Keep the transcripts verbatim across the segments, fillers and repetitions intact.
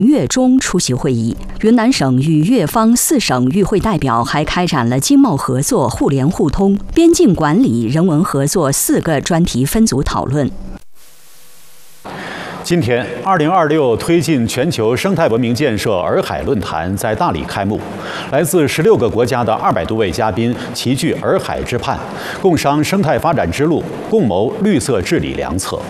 月中出席会议。云南省与越方四省与会代表还开展了经贸合作、互联互通、边境管理、人文合作四个专题分组讨论。 今天，二零二六推进全球生态文明建设洱海论坛在大理开幕，来自十六个国家的二百多位嘉宾齐聚洱海之畔，共商生态发展之路，共谋绿色治理良策。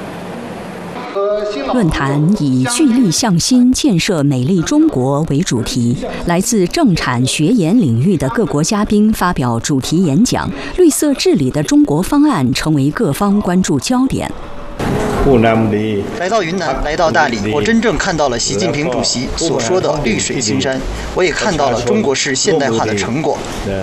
论坛以聚力向心，建设美丽中国为主题，来自政产学研领域的各国嘉宾发表主题演讲，绿色治理的中国方案成为各方关注焦点。 来到云南，来到大理，我真正看到了习近平主席所说的绿水青山，我也看到了中国式现代化的成果。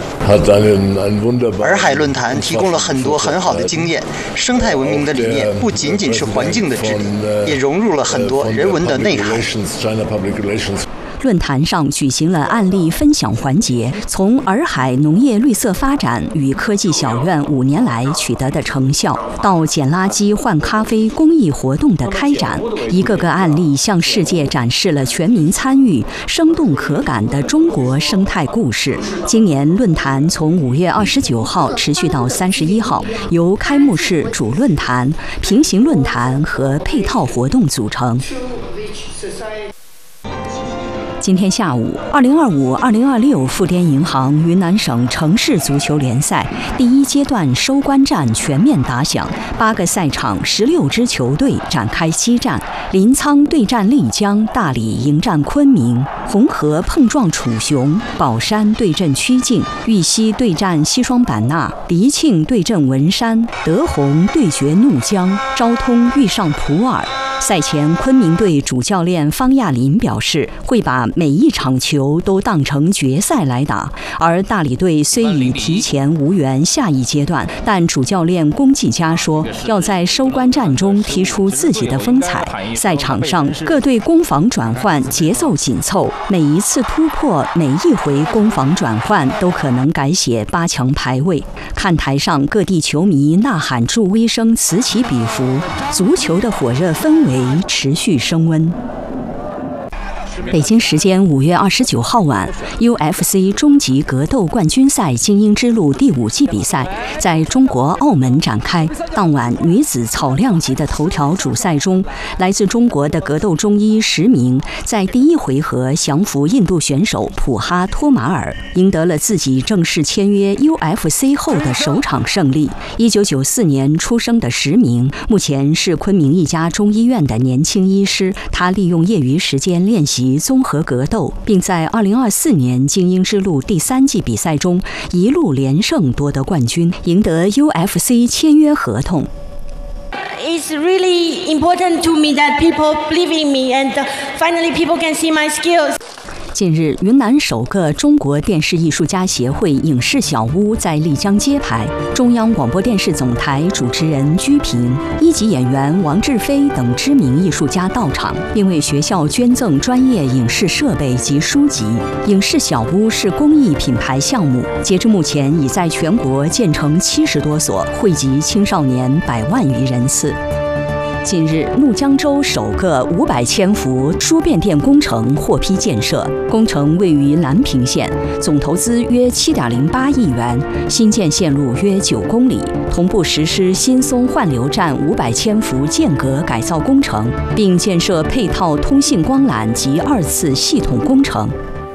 洱海论坛提供了很多很好的经验，生态文明的理念不仅仅是环境的治理，也融入了很多人文的内涵。 论坛上举行了案例分享环节，从洱海农业绿色发展与科技小院五年来取得的成效，到捡垃圾换咖啡公益活动的开展，一个个案例向世界展示了全民参与、生动可感的中国生态故事。今年论坛从五月二十九号持续到三十一号，由开幕式主论坛、平行论坛和配套活动组成。今天下午，二零二五二零二六富滇银行云南省城市足球联赛第一阶段收官战全面打响，八个赛场十六支球队展开激战，临沧对战丽江，大理迎战昆明，红河碰撞楚雄，宝山对阵曲靖，玉溪对战西双版纳，黎庆对阵文山，德宏对决怒江，昭通遇上普洱。赛前，昆明队主教练方亚林表示，会把每一场球都当成决赛来打。而大理队虽已提前无缘下一阶段，但主教练龚继佳说，要在收官战中踢出自己的风采。赛场上，各队攻防转换节奏紧凑，每一次突破，每一回攻防转换都可能改写八强排位。看台上，各地球迷呐喊助威声此起彼伏，足球的火热氛围持续升温。北京时间五月二十九号晚 ，U F C 终极格斗冠军赛精英之路第五季比赛在中国澳门展开。当晚，女子草量级的头条主赛中，来自中国的格斗中医石明在第一回合降服印度选手普哈托马尔，赢得了自己正式签约 U F C 后的首场胜利。一九九四年出生的石明，目前是昆明一家中医院的年轻医师。他利用业余时间练习综合格斗，并在二零二四年精英之路第三季比赛中一路连胜夺得冠军，赢得 U F C 签约合同。 It's really important to me that people believe in me and finally people can see my skills. 近日，云南首个中国电视艺术家协会影视小屋在丽江揭牌，中央广播电视总台主持人居平、一级演员王志飞等知名艺术家到场，并为学校捐赠专业影视设备及书籍。影视小屋是公益品牌项目，截至目前已在全国建成七十多所，惠及青少年百万余人次。近日，怒江州首个五百千伏输变电工程获批建设，工程位于兰平县，总投资约七点零八亿元，新建线路约九公里，同步实施新松换流站五百千伏间隔改造工程，并建设配套通信光缆及二次系统工程。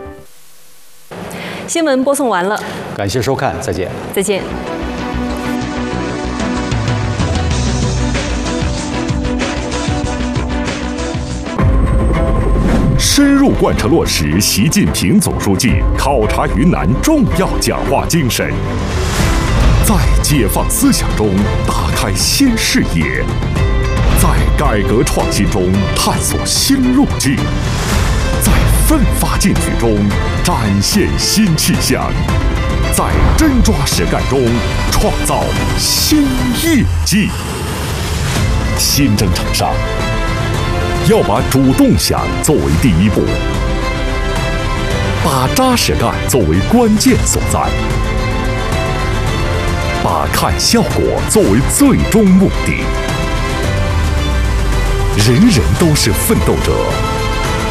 新闻播送完了， 感谢收看，再见。 再见。 深入贯彻落实习近平总书记考察云南重要讲话精神，在解放思想中打开新视野，在改革创新中探索新路径，在奋发进取中展现新气象，在真抓实干中创造新业绩。新征程上，要把主动想作为第一步，把扎实干作为关键所在，把看效果作为最终目的。人人都是奋斗者。